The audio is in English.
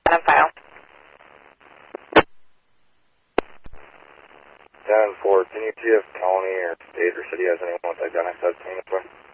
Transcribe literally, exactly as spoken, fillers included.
on file. ten four, can you see if county or state or city has anyone with identified team this way?